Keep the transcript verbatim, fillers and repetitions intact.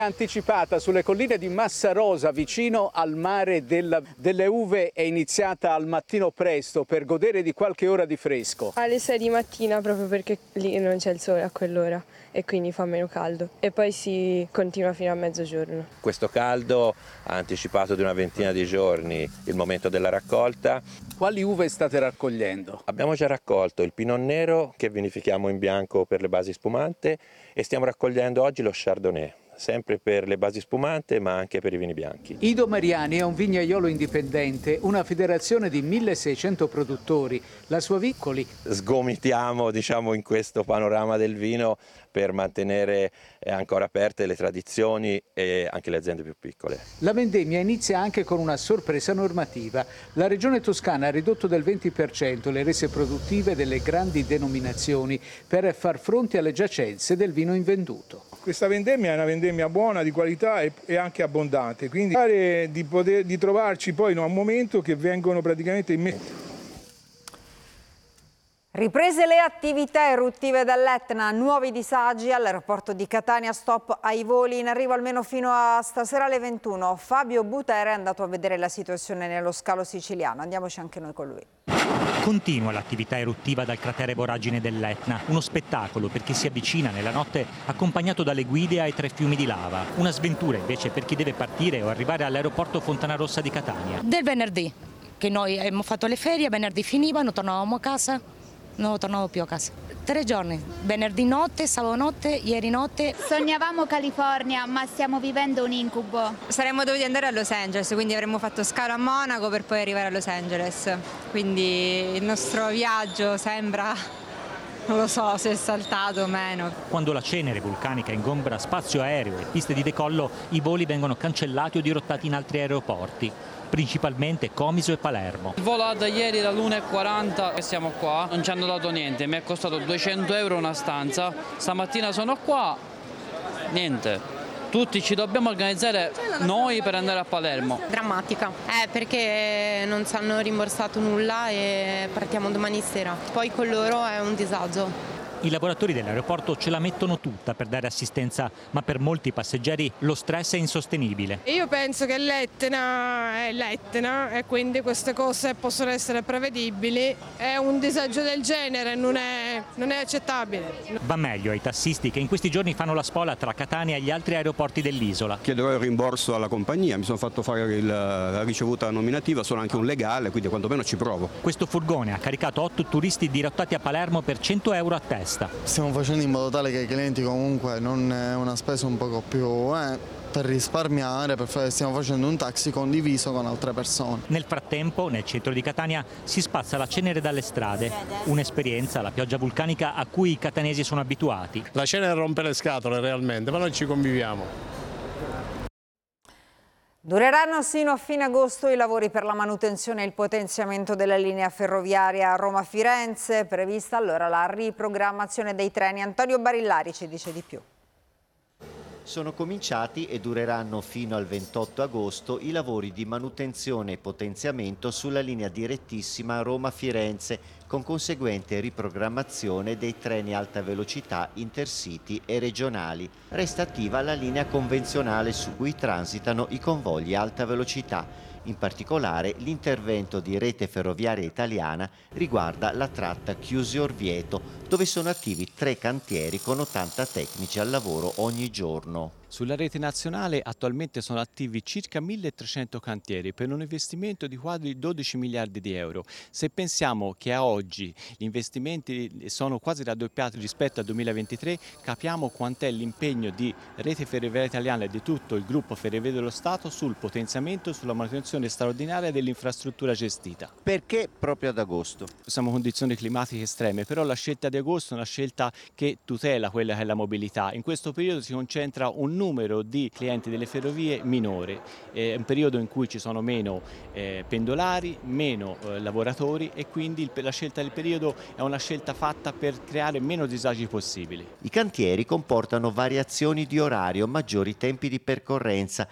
Anticipata sulle colline di Massarosa, vicino al mare del, delle Uve, è iniziata al mattino presto per godere di qualche ora di fresco. Alle sei di mattina, proprio perché lì non c'è il sole a quell'ora e quindi fa meno caldo, e poi si continua fino a mezzogiorno. Questo caldo ha anticipato di una ventina di giorni il momento della raccolta. Quali uve state raccogliendo? Abbiamo già raccolto il Pinot Nero, che vinifichiamo in bianco per le basi spumante, e stiamo raccogliendo oggi lo Chardonnay, sempre per le basi spumante ma anche per i vini bianchi. Ido Mariani è un vignaiolo indipendente, una federazione di milleseicento produttori. La sua Viccoli Sgomitiamo, diciamo, in questo panorama del vino per mantenere ancora aperte le tradizioni e anche le aziende più piccole. La vendemmia inizia anche con una sorpresa normativa. La Regione Toscana ha ridotto del venti per cento le rese produttive delle grandi denominazioni per far fronte alle giacenze del vino invenduto. Questa vendemmia è una vendemmia buona, di qualità e, e anche abbondante, quindi di, poter, di trovarci poi in un momento che vengono praticamente immediatamente. Riprese le attività eruttive dall'Etna, nuovi disagi all'aeroporto di Catania, stop ai voli in arrivo almeno fino a stasera alle ventuno. Fabio Butera è andato a vedere la situazione nello scalo siciliano, andiamoci anche noi con lui. Continua l'attività eruttiva dal cratere voragine dell'Etna, uno spettacolo per chi si avvicina nella notte accompagnato dalle guide ai tre fiumi di lava. Una sventura invece per chi deve partire o arrivare all'aeroporto Fontanarossa di Catania. Del venerdì, che noi abbiamo fatto le ferie, venerdì finivano, tornavamo a casa, non tornavo più a casa. Tre giorni, venerdì notte, sabato notte, ieri notte. Sognavamo California, ma stiamo vivendo un incubo. Saremmo dovuti andare a Los Angeles, quindi avremmo fatto scalo a Monaco per poi arrivare a Los Angeles. Quindi il nostro viaggio sembra, non lo so se è saltato o meno. Quando la cenere vulcanica ingombra spazio aereo e piste di decollo, i voli vengono cancellati o dirottati in altri aeroporti, principalmente Comiso e Palermo. Il volo da ieri dall'una e quaranta e siamo qua, non ci hanno dato niente, mi è costato duecento euro una stanza, stamattina sono qua, niente. Tutti ci dobbiamo organizzare noi per andare a Palermo. Drammatica, eh, perché non ci hanno rimborsato nulla e partiamo domani sera. Poi con loro è un disagio. I lavoratori dell'aeroporto ce la mettono tutta per dare assistenza, ma per molti passeggeri lo stress è insostenibile. Io penso che l'Etna è l'Etna e quindi queste cose possono essere prevedibili. È un disagio del genere, non è, non è accettabile. Va meglio ai tassisti che in questi giorni fanno la spola tra Catania e gli altri aeroporti dell'isola. Chiederò il rimborso alla compagnia, mi sono fatto fare il, la ricevuta nominativa, sono anche un legale, quindi quantomeno ci provo. Questo furgone ha caricato otto turisti dirottati a Palermo per cento euro a testa. Stiamo facendo in modo tale che i clienti comunque non è una spesa un poco più eh, per risparmiare, per fare, stiamo facendo un taxi condiviso con altre persone. Nel frattempo, nel centro di Catania, si spazza la cenere dalle strade, un'esperienza, la pioggia vulcanica, a cui i catanesi sono abituati. La cenere rompe le scatole realmente, ma noi ci conviviamo. Dureranno sino a fine agosto i lavori per la manutenzione e il potenziamento della linea ferroviaria Roma-Firenze, prevista allora la riprogrammazione dei treni. Antonio Barillari ci dice di più. Sono cominciati e dureranno fino al ventotto agosto i lavori di manutenzione e potenziamento sulla linea direttissima Roma-Firenze, con conseguente riprogrammazione dei treni alta velocità intercity e regionali. Resta attiva la linea convenzionale su cui transitano i convogli alta velocità. In particolare l'intervento di Rete Ferroviaria Italiana riguarda la tratta Chiusi-Orvieto, dove sono attivi tre cantieri con ottanta tecnici al lavoro ogni giorno. Sulla rete nazionale attualmente sono attivi circa milletrecento cantieri per un investimento di quasi dodici miliardi di euro. Se pensiamo che a oggi gli investimenti sono quasi raddoppiati rispetto al duemilaventitré, capiamo quant'è l'impegno di Rete Ferroviaria Italiana e di tutto il gruppo Ferrovie dello Stato sul potenziamento e sulla manutenzione straordinaria dell'infrastruttura gestita. Perché proprio ad agosto? Siamo condizioni climatiche estreme, però la scelta di agosto è una scelta che tutela quella che è la mobilità. In questo periodo si concentra un numero di clienti delle ferrovie minore, è un periodo in cui ci sono meno eh, pendolari, meno eh, lavoratori e quindi il, la scelta del periodo è una scelta fatta per creare meno disagi possibili. I cantieri comportano variazioni di orario, maggiori tempi di percorrenza